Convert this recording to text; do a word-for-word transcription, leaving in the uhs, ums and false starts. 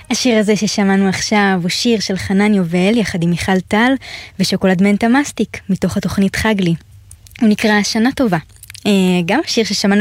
השיר הזה ששמענו עכשיו הוא שיר של חנן יובל יחד עם מיכל טל ושוקולד מנטה מסטיק מתוך התוכנית חג לי. הוא נקרא שנה טובה. גם השיר ששמענו